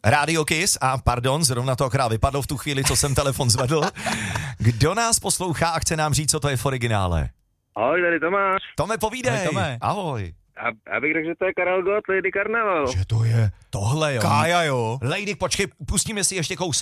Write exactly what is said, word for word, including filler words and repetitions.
Radio Kiss a pardon, zrovna to akorát vypadlo v tu chvíli, co jsem telefon zvedl. Kdo nás poslouchá a chce nám říct, co to je v originále? Ahoj, tady Tomáš. Tome, povídej. Ahoj, Tome. Ahoj. A, abych řekl, že to je Karel Gott, Lady Karneval. Že to je Tohle jo. Kája, jo. Lady, počkej, pustíme si ještě kousek.